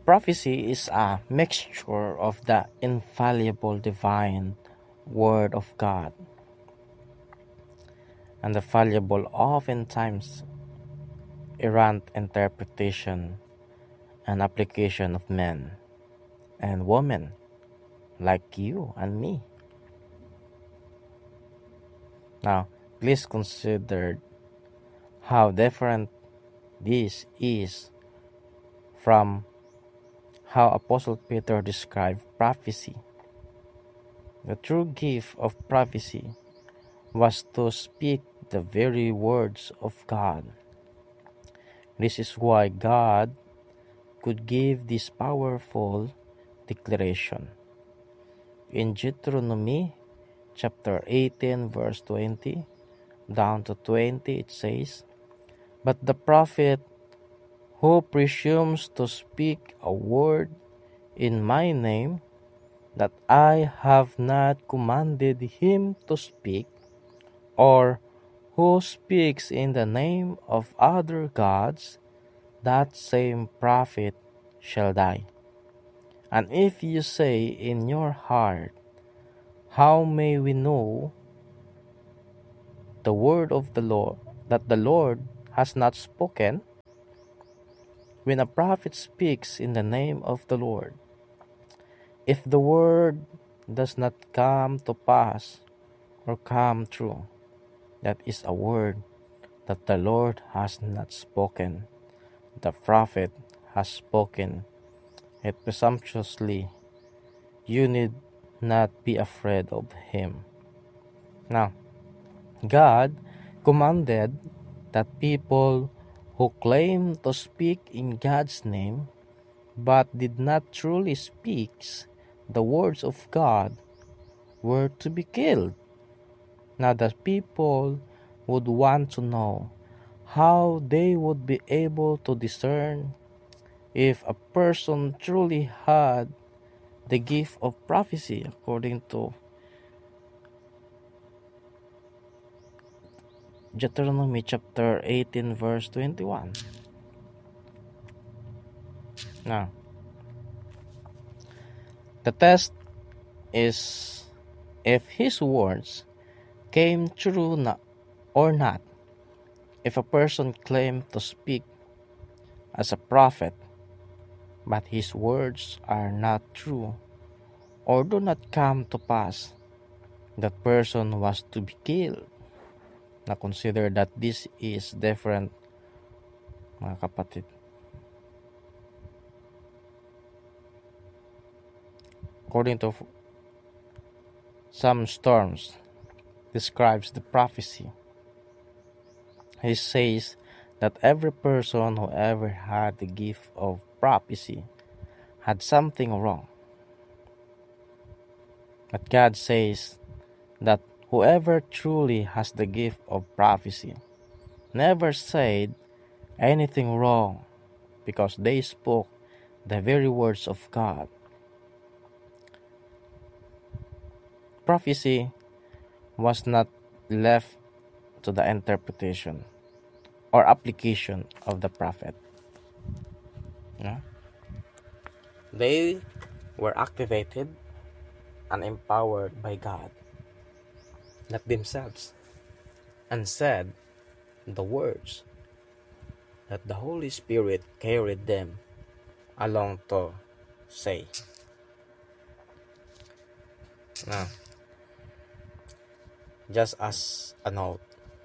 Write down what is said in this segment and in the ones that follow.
Prophecy is a mixture of the infallible divine Word of God and the fallible, oftentimes errant interpretation and application of men and women like you and me. Now, please consider how different this is from how Apostle Peter described prophecy. The true gift of prophecy was to speak the very words of God. This is why God could give this powerful declaration. In Deuteronomy chapter 18 verse 20 down to 20 it says, "But the prophet who presumes to speak a word in my name that I have not commanded him to speak, or who speaks in the name of other gods, that same prophet shall die. And if you say in your heart, how may we know the word of the Lord, that the Lord has not spoken? When a prophet speaks in the name of the Lord, if the word does not come to pass or come true, that is a word that the Lord has not spoken. The prophet has spoken it presumptuously. You need not be afraid of him." Now, God commanded that people who claim to speak in God's name but did not truly speak the words of God were to be killed. Now the people would want to know how they would be able to discern if a person truly had the gift of prophecy according to Deuteronomy chapter 18 verse 21. Now, the test is if his words came true or not. If a person claimed to speak as a prophet, but his words are not true or do not come to pass, that person was to be killed. Now consider that this is different, mga kapatid. According to some storms describes the prophecy, he says that every person who ever had the gift of prophecy had something wrong. But God says that whoever truly has the gift of prophecy never said anything wrong because they spoke the very words of God. Prophecy was not left to the interpretation or application of the prophet. They were activated and empowered by God, not themselves, and said the words that the Holy Spirit carried them along to say. Now, just as a note,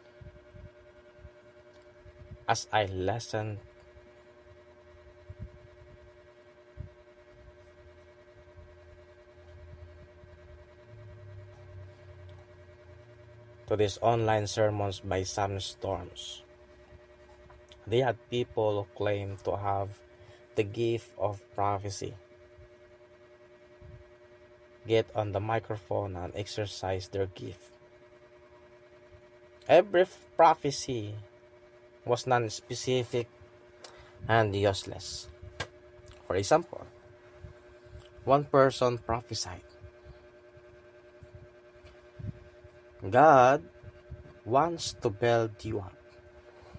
as I listened to these online sermons by some storms, they had people who claimed to have the gift of prophecy get on the microphone and exercise their gift. Every prophecy was non-specific and useless. For example, one person prophesied, "God wants to build you up.